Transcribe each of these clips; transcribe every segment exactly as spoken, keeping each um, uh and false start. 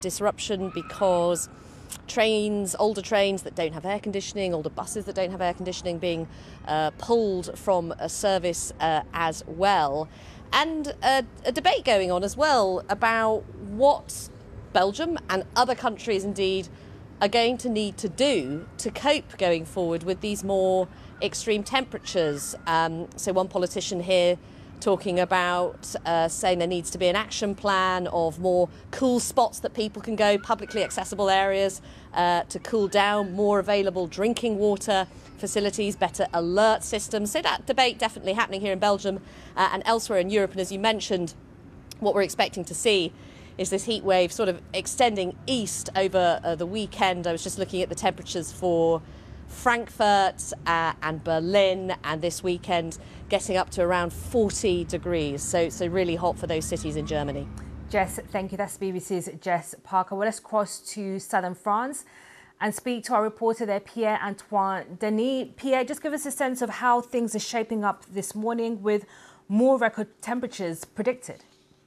disruption because trains, older trains that don't have air conditioning, older buses that don't have air conditioning being uh, pulled from a service uh, as well. And a, a debate going on as well about what Belgium and other countries indeed are going to need to do to cope going forward with these more extreme temperatures. Um, so one politician here talking about uh, saying there needs to be an action plan of more cool spots that people can go, publicly accessible areas uh, to cool down, more available drinking water facilities, better alert systems. So that debate definitely happening here in Belgium uh, and elsewhere in Europe. And as you mentioned, what we're expecting to see is this heat wave sort of extending east over uh, the weekend. I was just looking at the temperatures for Frankfurt uh, and Berlin, and this weekend getting up to around forty degrees. So, so really hot for those cities in Germany. Jess, thank you. That's B B C's Jess Parker. Well, let's cross to southern France and speak to our reporter there, Pierre-Antoine Denis. Pierre, just give us a sense of how things are shaping up this morning with more record temperatures predicted.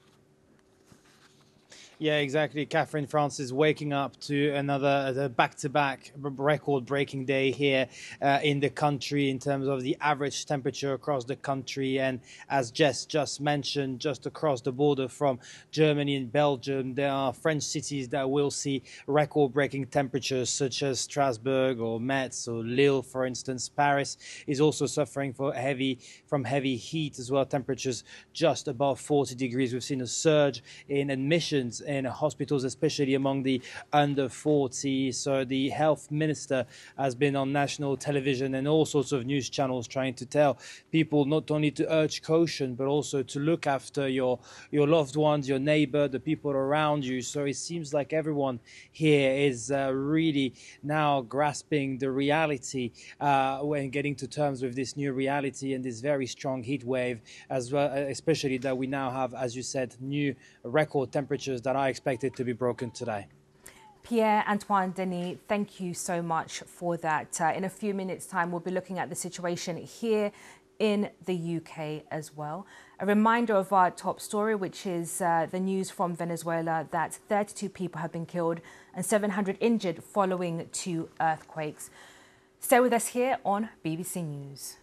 Yeah, exactly. Catherine, France is waking up to another back-to-back record-breaking day here uh, in the country in terms of the average temperature across the country. And as Jess just mentioned, just across the border from Germany and Belgium, there are French cities that will see record-breaking temperatures such as Strasbourg or Metz or Lille, for instance. Paris is also suffering for heavy, from heavy heat as well. Temperatures just above forty degrees. We've seen a surge in admissions in hospitals, especially among the under forty. So the health minister has been on national television and all sorts of news channels trying to tell people not only to urge caution, but also to look after your, your loved ones, your neighbor, the people around you. So it seems like everyone here is uh, really now grasping the reality uh, when getting to terms with this new reality and this very strong heat wave, as well, especially that we now have, as you said, new record temperatures that are expected to be broken today. Pierre-Antoine Denis, thank you so much for that. Uh, in a few minutes' time, we'll be looking at the situation here in the U K as well. A reminder of our top story, which is uh, the news from Venezuela that thirty-two people have been killed and seven hundred injured following two earthquakes. Stay with us here on B B C News.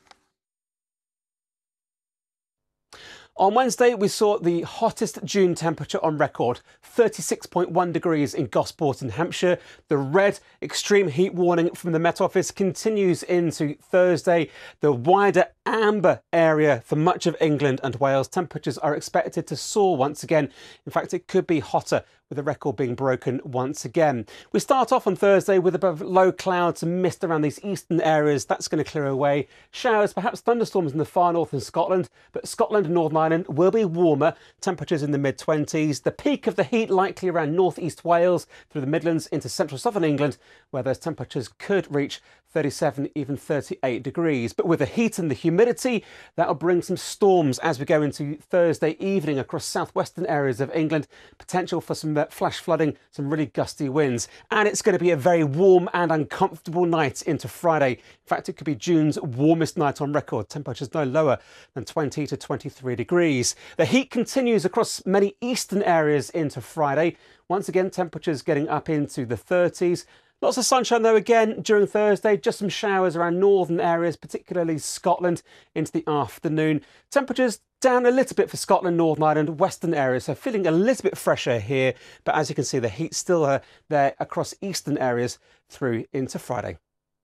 On Wednesday, we saw the hottest June temperature on record, thirty-six point one degrees in Gosport in Hampshire. The red extreme heat warning from the Met Office continues into Thursday. The wider amber area for much of England and Wales. Temperatures are expected to soar once again. In fact, it could be hotter, with the record being broken once again. We start off on Thursday with above low clouds and mist around these eastern areas. That's going to clear away. Showers, perhaps thunderstorms in the far north and Scotland, but Scotland and Northern Ireland will be warmer. Temperatures in the mid twenties. The peak of the heat likely around north east Wales through the Midlands into central southern England, where those temperatures could reach thirty-seven, even thirty-eight degrees. But with the heat and the humidity, that'll bring some storms as we go into Thursday evening across southwestern areas of England. Potential for some flash flooding, some really gusty winds. And it's going to be a very warm and uncomfortable night into Friday. In fact, it could be June's warmest night on record. Temperatures no lower than twenty to twenty-three degrees. The heat continues across many eastern areas into Friday. Once again, temperatures getting up into the thirties. Lots of sunshine though again during Thursday, just some showers around northern areas, particularly Scotland into the afternoon. Temperatures down a little bit for Scotland, Northern Ireland, western areas, so feeling a little bit fresher here. But as you can see, the heat's still uh, there across eastern areas through into Friday.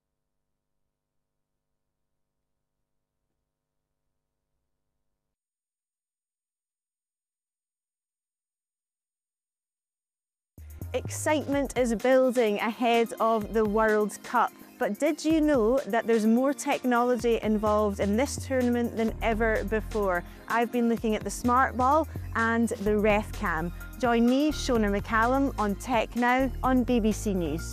Excitement is building ahead of the World Cup. But did you know that there's more technology involved in this tournament than ever before? I've been looking at the Smart Ball and the RefCam. Join me, Shona McCallum, on Tech Now on B B C News.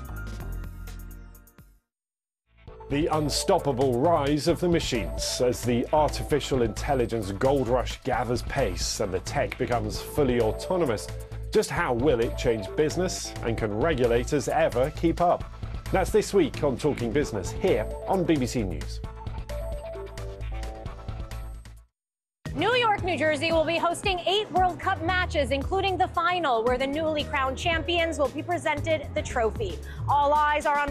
The unstoppable rise of the machines as the artificial intelligence gold rush gathers pace and the tech becomes fully autonomous. Just how will it change business, and can regulators ever keep up? That's this week on Talking Business here on B B C News. New York, New New Jersey will be hosting eight World Cup matches, including the final, where the newly crowned champions will be presented the trophy. All eyes are on